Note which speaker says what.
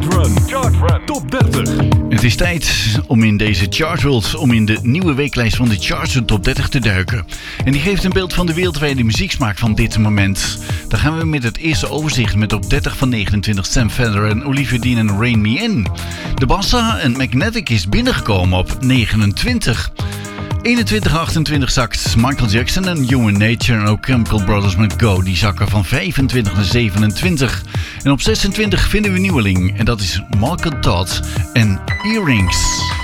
Speaker 1: Run Top 30.
Speaker 2: Het is tijd om in deze Chartworld, om in de nieuwe weeklijst van de Charts Top 30 te duiken. En die geeft een beeld van de wereldwijde muzieksmaak van dit moment. Dan gaan we met het eerste overzicht met op 30 van 29 Sam Fender en Olivia Dean en Rain Me In. De Bassa en Magnetic is binnengekomen op 29. 21-28 zakt Michael Jackson en Human Nature en ook Chemical Brothers met Go. Die zakken van 25 naar 27. En op 26 vinden we een nieuweling. En dat is Malcolm Todd en Earrings.